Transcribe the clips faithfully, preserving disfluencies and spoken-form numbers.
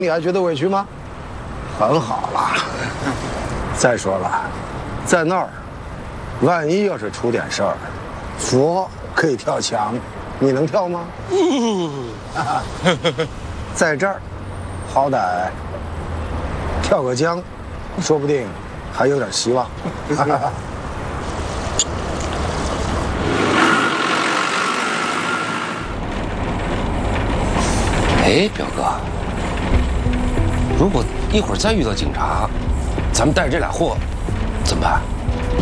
你还觉得委屈吗？很好了。再说了，在那儿，万一要是出点事儿，佛可以跳墙，你能跳吗？在这儿，好歹跳个江，说不定还有点希望。 哎，表哥，如果一会儿再遇到警察，咱们带着这俩货怎么办？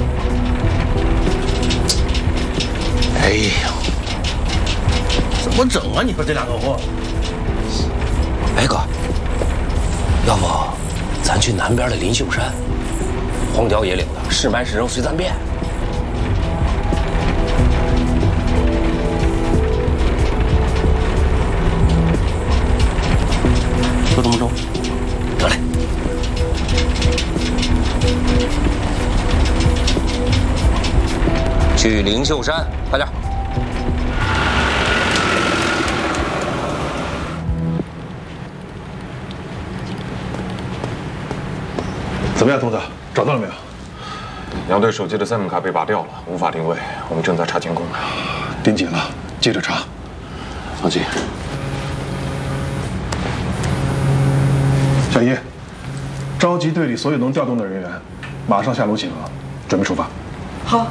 哎呦， 怎么整啊？你说这两个货？ 哎哥，要不咱去南边的灵秀山，荒郊野岭的，是卖是扔随咱便。 就这么着， 得嘞。去灵秀山，快点！ 怎么样，童子？找到了没有？ 杨队手机的 SIM 卡被拔掉了，无法定位。我们正在查监控。 盯紧了，接着查。 放心。 小一，召集队里所有能调动的人员，马上下楼集合，准备出发。 好。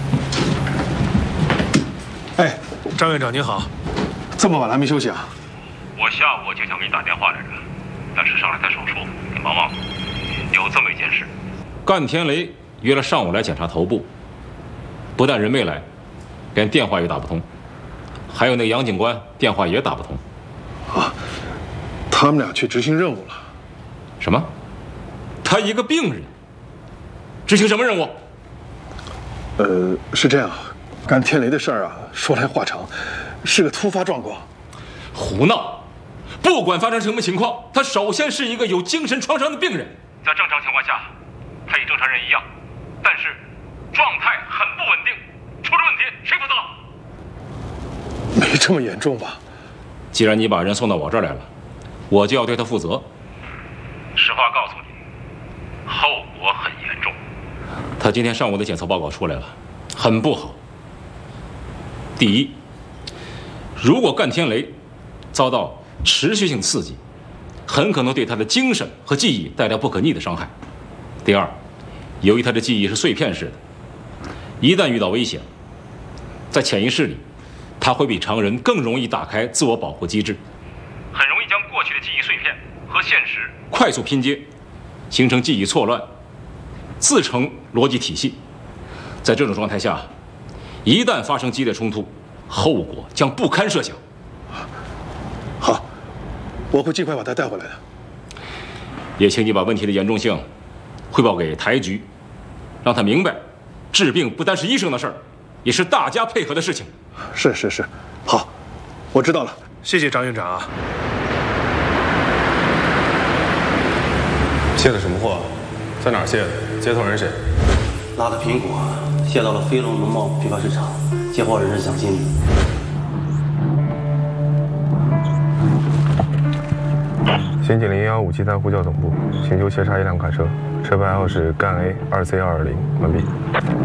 哎， 张院长您好， 这么晚了还没休息啊？ 我下午就想给你打电话来着，但是上来在手术，给忙忘了。有这么一件事， 干天雷约了上午来检查头部，不但人没来，连电话也打不通，还有那个杨警官电话也打不通。 啊，他们俩去执行任务了。 什么？他一个病人，执行什么任务？ 呃，是这样，干天雷的事儿啊，说来话长，是个突发状况。 胡闹！不管发生什么情况，他首先是一个有精神创伤的病人。 在正常情况下，他与正常人一样，但是状态很不稳定，出了问题谁负责？ 没这么严重吧？ 既然你把人送到我这儿来了，我就要对他负责。 实话告诉你，后果很严重。 他今天上午的检测报告出来了，很不好。第一，如果干天雷遭到持续性刺激，很可能对他的精神和记忆带来不可逆的伤害。第二，由于他的记忆是碎片式的，一旦遇到危险，在潜意识里，他会比常人更容易打开自我保护机制， 很容易将过去的记忆碎片和现实快速拼接，形成记忆错乱，自成逻辑体系。在这种状态下，一旦发生激烈冲突，后果将不堪设想。 好，我会尽快把他带回来的。 也请你把问题的严重性汇报给台局，让他明白，治病不单是医生的事儿，也是大家配合的事情。 是是是，好，我知道了。 谢谢张院长啊。 卸的什么货？在哪儿卸的？接头人谁？ 拉的苹果卸到了飞龙农贸批发市场，接货人是蒋经理。 刑警零幺五七三呼叫总部，请求协查一辆卡车，车牌号是赣 A 二 C 二二零，完毕。